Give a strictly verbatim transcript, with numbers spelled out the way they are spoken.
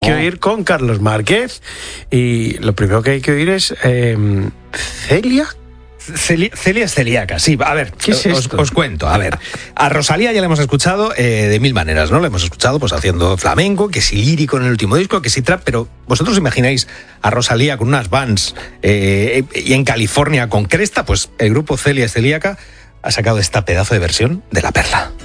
que oír con Carlos Márquez. Y lo primero que hay que oír es eh, Celia. Celia, Celia es celíaca, sí. A ver, ¿qué es os, esto? os cuento. A ver, a Rosalía ya la hemos escuchado eh, de mil maneras, ¿no? La hemos escuchado pues haciendo flamenco, que si lírico en el último disco, que si trap, pero vosotros imagináis a Rosalía con unas Vans eh, y en California con cresta. Pues el grupo Celia es celíaca ha sacado esta pedazo de versión de La Perla.